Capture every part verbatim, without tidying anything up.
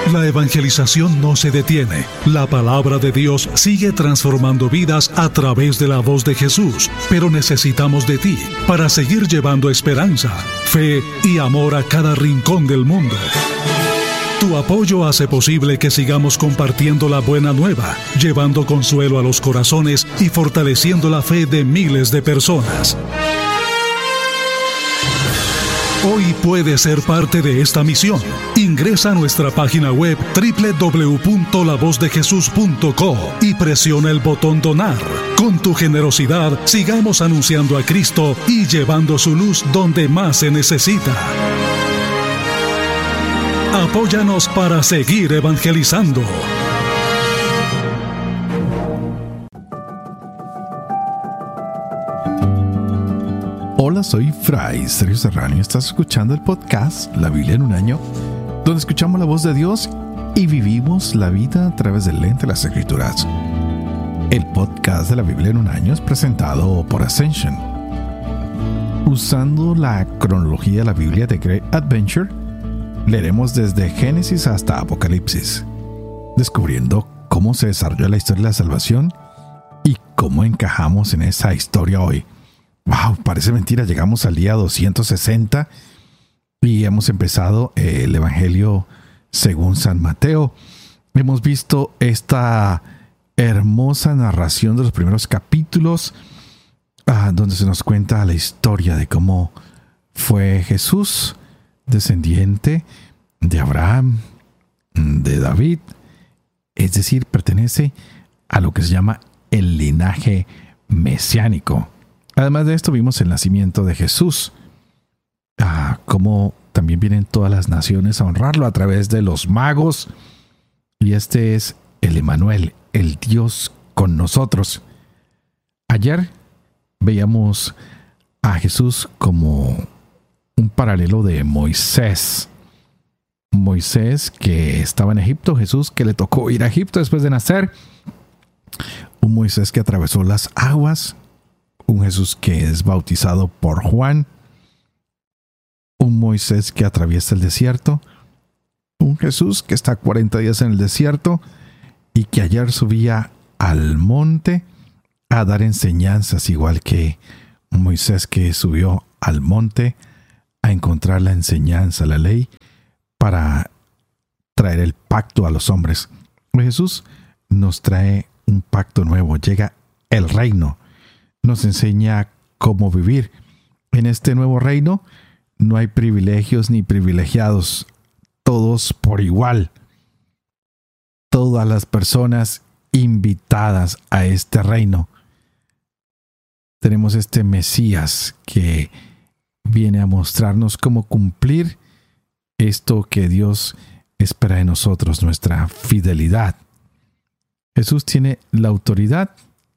La evangelización no se detiene. La palabra de Dios sigue transformando vidas a través de la voz de Jesús, pero necesitamos de ti para seguir llevando esperanza, fe y amor a cada rincón del mundo. Tu apoyo hace posible que sigamos compartiendo la buena nueva, llevando consuelo a los corazones y fortaleciendo la fe de miles de personas. Hoy puedes ser parte de esta misión. Ingresa a nuestra página web doble u doble u doble u punto la voz de jesús punto co y presiona el botón Donar. Con tu generosidad, sigamos anunciando a Cristo y llevando su luz donde más se necesita. Apóyanos para seguir evangelizando. Hola, soy Fray Sergio Serrano y estás escuchando el podcast La Biblia en un año, donde escuchamos la voz de Dios y vivimos la vida a través del lente de las Escrituras. El podcast de La Biblia en un año es presentado por Ascension. Usando la cronología de la Biblia de Great Adventure, leeremos desde Génesis hasta Apocalipsis, descubriendo cómo se desarrolló la historia de la salvación y cómo encajamos en esa historia hoy. Wow, parece mentira, llegamos al día doscientos sesenta y hemos empezado el Evangelio según San Mateo. Hemos visto esta hermosa narración de los primeros capítulos, ah, donde se nos cuenta la historia de cómo fue Jesús, descendiente de Abraham, de David, es decir, pertenece a lo que se llama el linaje mesiánico. Además de esto, vimos el nacimiento de Jesús, ah, cómo también vienen todas las naciones a honrarlo a través de los magos, y este es el Emmanuel, el Dios con nosotros. Ayer veíamos a Jesús como un paralelo de Moisés. Moisés que estaba en Egipto, Jesús que le tocó ir a Egipto después de nacer, un Moisés que atravesó las aguas, un Jesús que es bautizado por Juan, un Moisés que atraviesa el desierto, un Jesús que está cuarenta días en el desierto y que ayer subía al monte a dar enseñanzas, igual que Moisés que subió al monte a encontrar la enseñanza, la ley, para traer el pacto a los hombres. Jesús nos trae un pacto nuevo, llega el reino, nos enseña cómo vivir. En este nuevo reino no hay privilegios ni privilegiados, todos por igual. Todas las personas invitadas a este reino. Tenemos este Mesías que viene a mostrarnos cómo cumplir esto que Dios espera de nosotros, nuestra fidelidad. Jesús tiene la autoridad.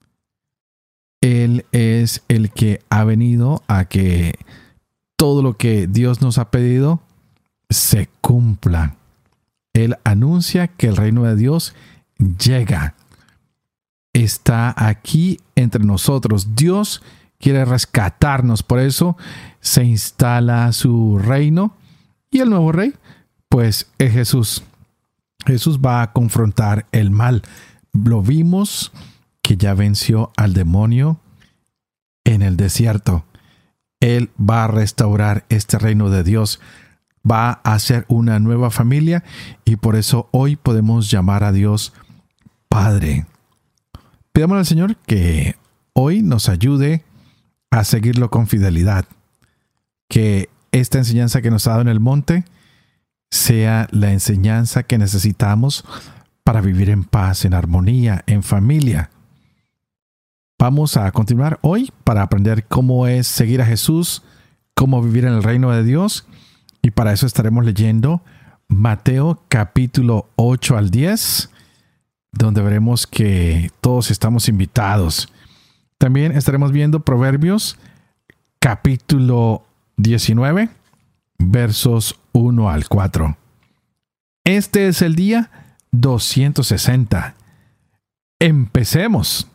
Él es el que ha venido a que todo lo que Dios nos ha pedido se cumpla. Él anuncia que el reino de Dios llega. Está aquí entre nosotros. Dios quiere rescatarnos. Por eso se instala su reino. Y el nuevo rey, pues, es Jesús. Jesús va a confrontar el mal. Lo vimos que ya venció al demonio en el desierto. Él va a restaurar este reino de Dios. Va a hacer una nueva familia y por eso hoy podemos llamar a Dios Padre. Pidamos al Señor que hoy nos ayude a seguirlo con fidelidad. Que esta enseñanza que nos ha dado en el monte sea la enseñanza que necesitamos para vivir en paz, en armonía, en familia. Vamos a continuar hoy para aprender cómo es seguir a Jesús, cómo vivir en el reino de Dios. Y para eso estaremos leyendo Mateo capítulo ocho al diez, donde veremos que todos estamos invitados. También estaremos viendo Proverbios capítulo diecinueve, versos uno al cuatro. Este es el día doscientos sesenta. Empecemos.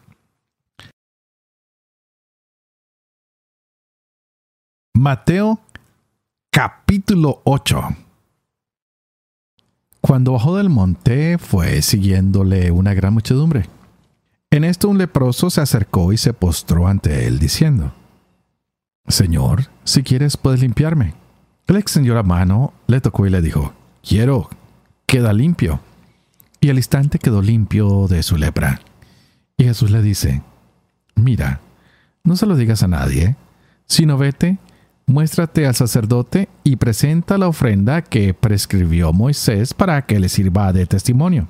Mateo capítulo ocho. Cuando bajó del monte, fue siguiéndole una gran muchedumbre. En esto un leproso se acercó y se postró ante él, diciendo: Señor, si quieres puedes limpiarme. Él extendió la mano, le tocó y le dijo: Quiero, queda limpio. Y al instante quedó limpio de su lepra. Y Jesús le dice: Mira, no se lo digas a nadie, sino vete, muéstrate al sacerdote y presenta la ofrenda que prescribió Moisés para que le sirva de testimonio.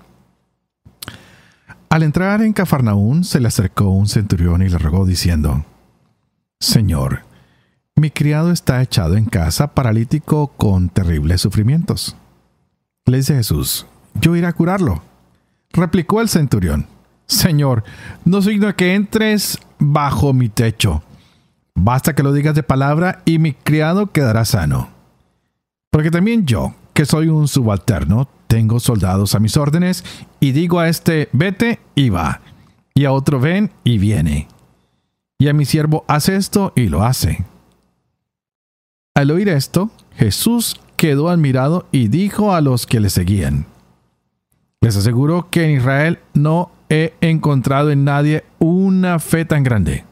Al entrar en Cafarnaún, se le acercó un centurión y le rogó diciendo: Señor, mi criado está echado en casa, paralítico con terribles sufrimientos. Le dice Jesús: Yo iré a curarlo. Replicó el centurión: Señor, no soy digno que entres bajo mi techo. Basta que lo digas de palabra y mi criado quedará sano. Porque también yo, que soy un subalterno, tengo soldados a mis órdenes, y digo a este: vete, y va, y a otro: ven, y viene. Y a mi siervo: haz esto, y lo hace. Al oír esto, Jesús quedó admirado y dijo a los que le seguían: Les aseguro que en Israel no he encontrado en nadie una fe tan grande.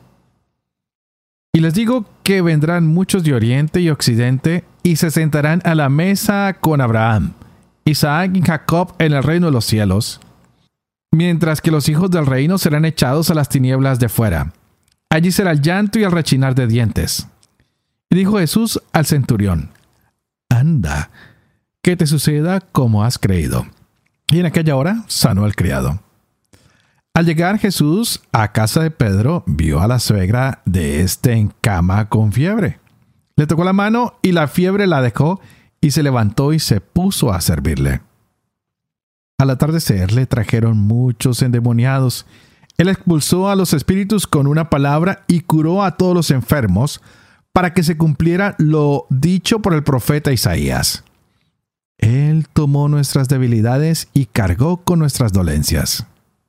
Y les digo que vendrán muchos de oriente y occidente y se sentarán a la mesa con Abraham, Isaac y Jacob en el reino de los cielos, mientras que los hijos del reino serán echados a las tinieblas de fuera. Allí será el llanto y el rechinar de dientes. Y dijo Jesús al centurión: Anda, que te suceda como has creído. Y en aquella hora sanó al criado. Al llegar Jesús a casa de Pedro, vio a la suegra de éste en cama con fiebre. Le tocó la mano y la fiebre la dejó, y se levantó y se puso a servirle. Al atardecer le trajeron muchos endemoniados. Él expulsó a los espíritus con una palabra y curó a todos los enfermos, para que se cumpliera lo dicho por el profeta Isaías: Él tomó nuestras debilidades y cargó con nuestras dolencias.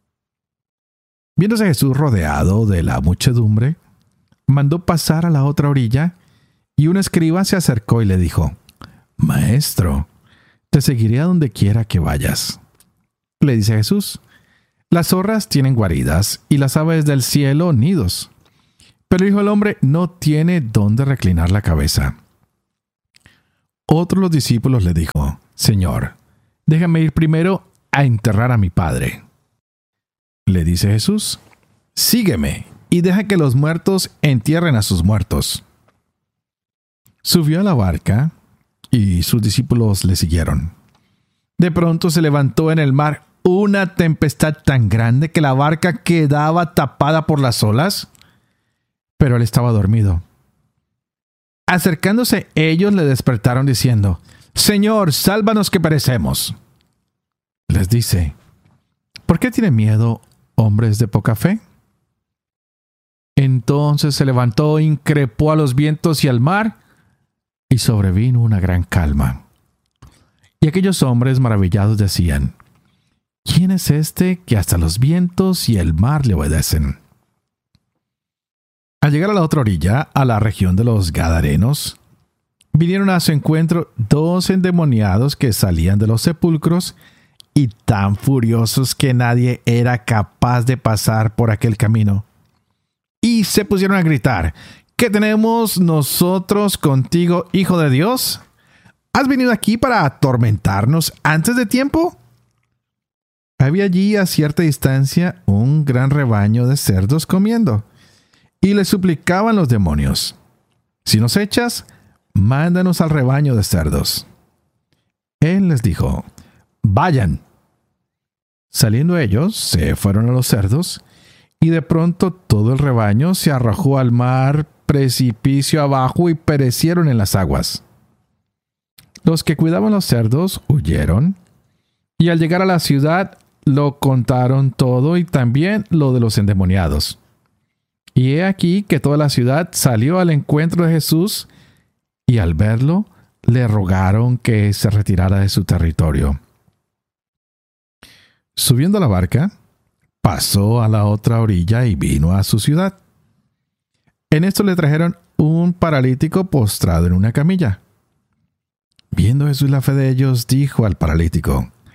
Viéndose Jesús rodeado de la muchedumbre, mandó pasar a la otra orilla, y un escriba se acercó y le dijo: Maestro, te seguiré a donde quiera que vayas. Le dice Jesús: Las zorras tienen guaridas y las aves del cielo nidos, pero el Hijo del Hombre no tiene dónde reclinar la cabeza. Otro de los discípulos le dijo: Señor, déjame ir primero a enterrar a mi padre. Le dice Jesús: Sígueme y deja que los muertos entierren a sus muertos. Subió a la barca y sus discípulos le siguieron. De pronto se levantó en el mar una tempestad tan grande que la barca quedaba tapada por las olas, pero él estaba dormido. Acercándose ellos le despertaron diciendo: Señor, sálvanos que perecemos. Les dice: ¿Por qué tienen miedo, hombres de poca fe? Entonces se levantó, increpó a los vientos y al mar, y sobrevino una gran calma. Y aquellos hombres maravillados decían: ¿Quién es este que hasta los vientos y el mar le obedecen? Al llegar a la otra orilla, a la región de los Gadarenos, vinieron a su encuentro dos endemoniados que salían de los sepulcros, y tan furiosos que nadie era capaz de pasar por aquel camino. Y se pusieron a gritar: ¿Qué tenemos nosotros contigo, Hijo de Dios? ¿Has venido aquí para atormentarnos antes de tiempo? Había allí a cierta distancia un gran rebaño de cerdos comiendo, y le suplicaban los demonios: Si nos echas, mándanos al rebaño de cerdos. Él les dijo: Vayan. Saliendo ellos, se fueron a los cerdos, y de pronto todo el rebaño se arrojó al mar, precipicio abajo, y perecieron en las aguas. Los que cuidaban los cerdos huyeron, y al llegar a la ciudad lo contaron todo, y también lo de los endemoniados. Y he aquí que toda la ciudad salió al encuentro de Jesús, y al verlo le rogaron que se retirara de su territorio. Subiendo a la barca, pasó a la otra orilla y vino a su ciudad. En esto le trajeron un paralítico postrado en una camilla. Viendo Jesús la fe de ellos, dijo al paralítico: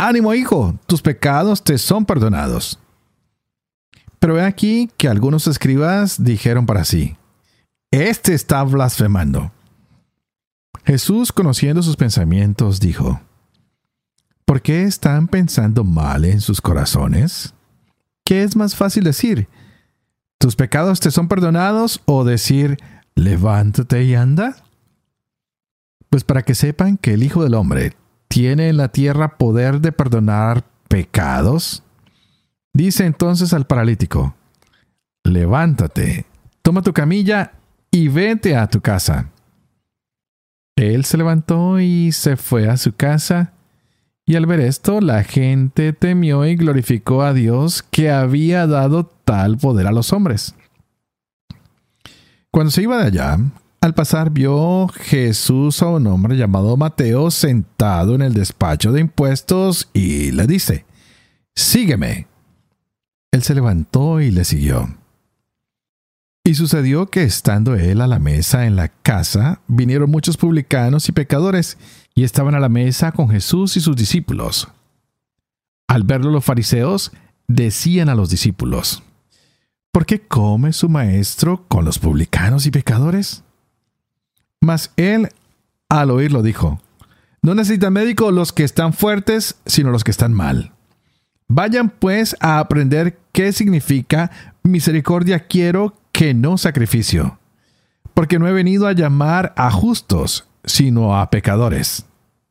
ánimo, hijo, tus pecados te son perdonados. Pero he aquí que algunos escribas dijeron para sí, este está blasfemando. Jesús, conociendo sus pensamientos, dijo, ¿por qué están pensando mal en sus corazones? ¿Qué es más fácil decir? ¿Tus pecados te son perdonados? ¿O decir, levántate y anda? Pues para que sepan que el Hijo del Hombre tiene en la tierra poder de perdonar pecados, dice entonces al paralítico, levántate, toma tu camilla y vete a tu casa. Él se levantó y se fue a su casa, y al ver esto la gente temió y glorificó a Dios que había dado tal poder a los hombres. Cuando se iba de allá, al pasar vio Jesús a un hombre llamado Mateo sentado en el despacho de impuestos y le dice, sígueme. Él se levantó y le siguió. Y sucedió que estando él a la mesa en la casa, vinieron muchos publicanos y pecadores, y estaban a la mesa con Jesús y sus discípulos. Al verlo los fariseos, decían a los discípulos, ¿por qué come su maestro con los publicanos y pecadores? Mas él, al oírlo, dijo, no necesitan médico los que están fuertes, sino los que están mal. Vayan pues a aprender qué significa misericordia quiero que no sacrificio, porque no he venido a llamar a justos, sino a pecadores.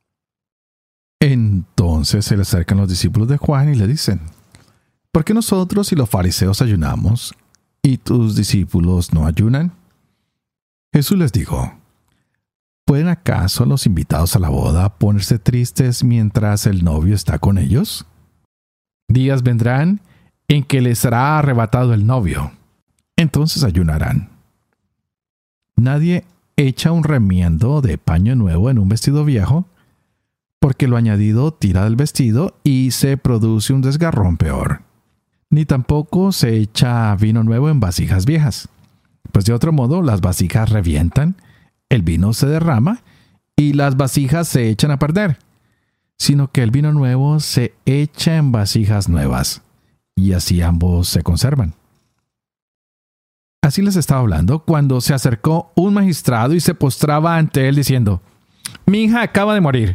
Entonces se le acercan los discípulos de Juan y le dicen, ¿por qué nosotros y los fariseos ayunamos, y tus discípulos no ayunan? Jesús les dijo, ¿pueden acaso los invitados a la boda ponerse tristes mientras el novio está con ellos? Días vendrán en que les será arrebatado el novio. Entonces ayunarán. Nadie echa un remiendo de paño nuevo en un vestido viejo, porque lo añadido tira del vestido y se produce un desgarrón peor. Ni tampoco se echa vino nuevo en vasijas viejas, pues de otro modo las vasijas revientan, el vino se derrama y las vasijas se echan a perder, sino que el vino nuevo se echa en vasijas nuevas, y así ambos se conservan. Así les estaba hablando cuando se acercó un magistrado y se postraba ante él diciendo, mi hija acaba de morir,